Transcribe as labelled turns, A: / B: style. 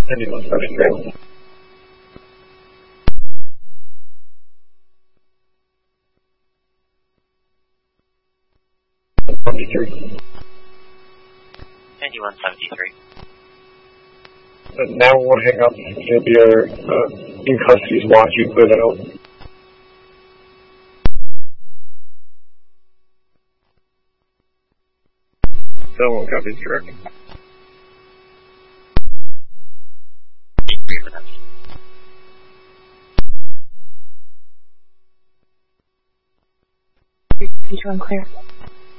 A: Anyone 73. 73.
B: 9173.
A: Now we'll hang up. You'll be in custody's watch. You clear that out. Someone copies direct.
C: Each one clear.